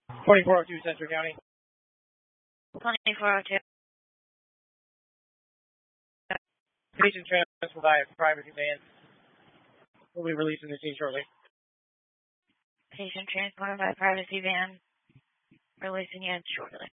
2402 Central County. 2402. Patient transfer by a private van. We'll be releasing the scene shortly. Patient transported by privacy van. Releasing it shortly.